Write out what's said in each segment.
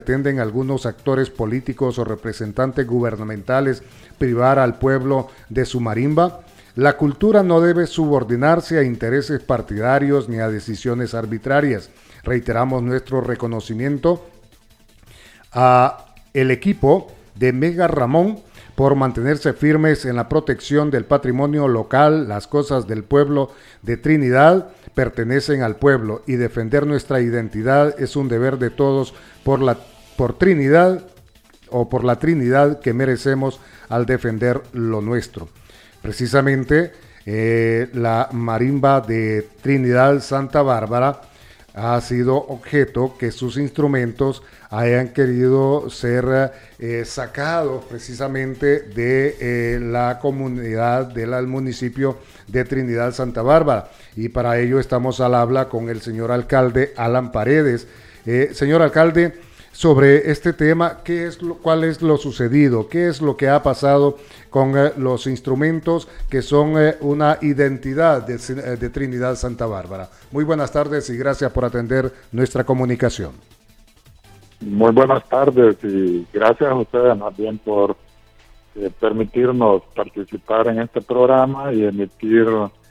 pretenden algunos actores políticos o representantes gubernamentales privar al pueblo de su marimba? La cultura no debe subordinarse a intereses partidarios ni a decisiones arbitrarias. Reiteramos nuestro reconocimiento a el equipo de Mega Ramón por mantenerse firmes en la protección del patrimonio local. Las cosas del pueblo de Trinidad pertenecen al pueblo y defender nuestra identidad es un deber de todos por Trinidad o por la Trinidad que merecemos al defender lo nuestro. Precisamente la marimba de Trinidad Santa Bárbara ha sido objeto que sus instrumentos hayan querido ser sacados precisamente de la comunidad del municipio de Trinidad Santa Bárbara, y para ello estamos al habla con el señor alcalde Alan Paredes. Señor alcalde, sobre este tema, ¿cuál es lo sucedido? ¿Qué es lo que ha pasado con los instrumentos que son una identidad de Trinidad Santa Bárbara? Muy buenas tardes y gracias por atender nuestra comunicación. Muy buenas tardes y gracias a ustedes más bien por permitirnos participar en este programa y emitir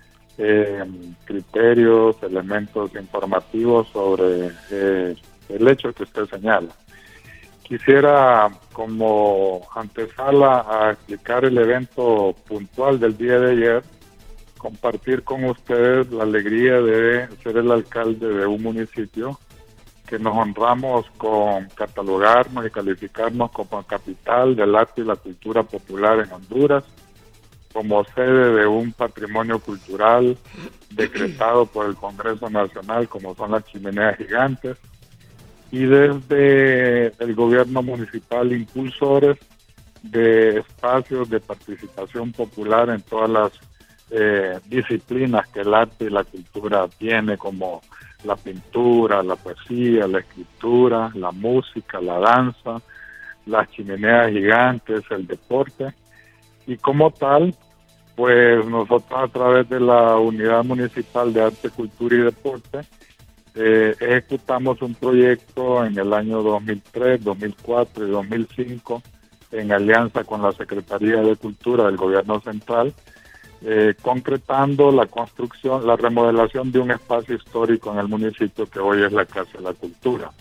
criterios, elementos informativos sobre el hecho que usted señala. Quisiera, como antesala a explicar el evento puntual del día de ayer, compartir con ustedes la alegría de ser el alcalde de un municipio que nos honramos con catalogarnos y calificarnos como capital del arte y la cultura popular en Honduras, como sede de un patrimonio cultural decretado por el Congreso Nacional, como son las chimeneas gigantes, y desde el gobierno municipal impulsores de espacios de participación popular en todas las disciplinas que el arte y la cultura tiene, como la pintura, la poesía, la escritura, la música, la danza, las chimeneas gigantes, el deporte. Y como tal, pues nosotros a través de la Unidad Municipal de Arte, Cultura y Deporte ejecutamos un proyecto en el año 2003, 2004 y 2005 en alianza con la Secretaría de Cultura del Gobierno Central, concretando la construcción, la remodelación de un espacio histórico en el municipio que hoy es la Casa de la Cultura.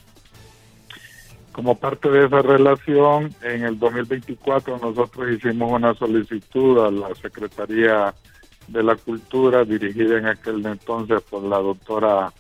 Como parte de esa relación, en el 2024 nosotros hicimos una solicitud a la Secretaría de la Cultura, dirigida en aquel entonces por la doctora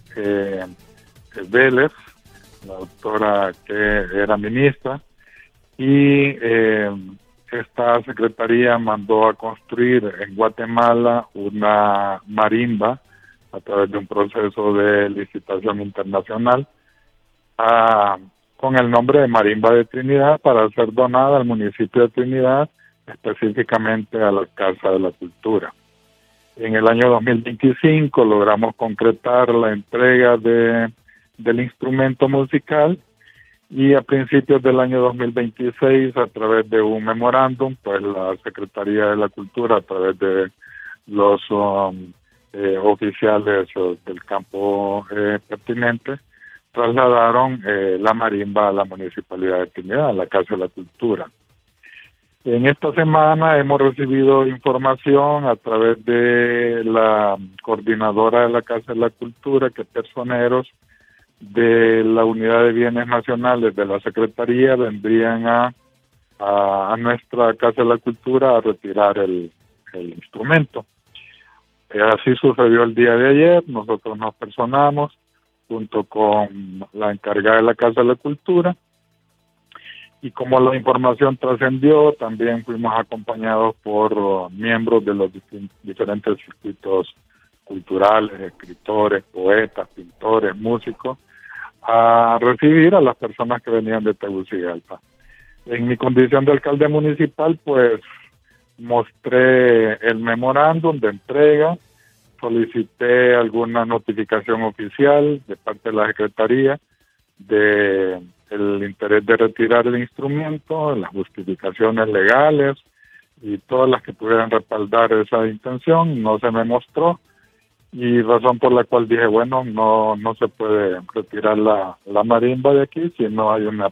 Vélez, la doctora que era ministra, y esta secretaría mandó a construir en Guatemala una marimba a través de un proceso de licitación internacional con el nombre de Marimba de Trinidad, para ser donada al municipio de Trinidad, específicamente a la Casa de la Cultura. En el año 2025 logramos concretar la entrega del instrumento musical, y a principios del año 2026, a través de un memorándum, pues la Secretaría de la Cultura, a través de los oficiales del campo pertinente, trasladaron la marimba a la Municipalidad de Trinidad, a la Casa de la Cultura. En esta semana hemos recibido información a través de la coordinadora de la Casa de la Cultura que personeros de la Unidad de Bienes Nacionales de la Secretaría vendrían a nuestra Casa de la Cultura a retirar el instrumento. Así sucedió el día de ayer. Nosotros nos personamos junto con la encargada de la Casa de la Cultura, y como la información trascendió, también fuimos acompañados por miembros de los diferentes circuitos culturales, escritores, poetas, pintores, músicos, a recibir a las personas que venían de Tegucigalpa. En mi condición de alcalde municipal, pues mostré el memorándum de entrega, solicité alguna notificación oficial de parte de la Secretaría de el interés de retirar el instrumento, las justificaciones legales y todas las que pudieran respaldar esa intención. No se me mostró, y razón por la cual dije, bueno, no se puede retirar la marimba de aquí si no hay una